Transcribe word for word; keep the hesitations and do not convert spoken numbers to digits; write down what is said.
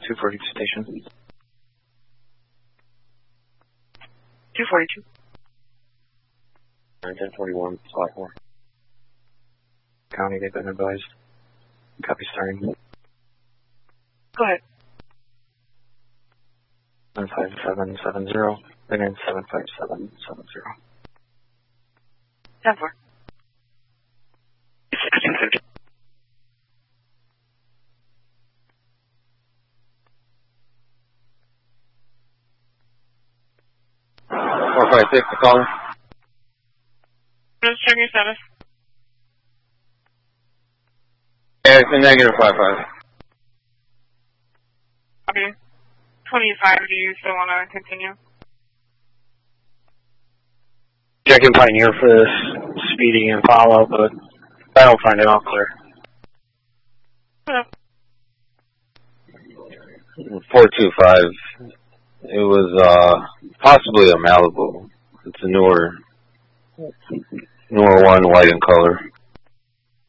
two forty-two station. two forty-two. ten forty-one, slot four. County, they've been advised. Copy starting. Go ahead. seven five seven seven zero, then in seven five seven seven zero. ten four. sixteen fifty. four five six, the caller. Just checking your status. Yeah, it's a negative five five. Okay. twenty-five, do you still want to continue? Checking Pioneer for this speeding and follow, but I don't find it all clear. Hello. four two five. It was uh, possibly a Malibu. It's a newer, newer one, white in color.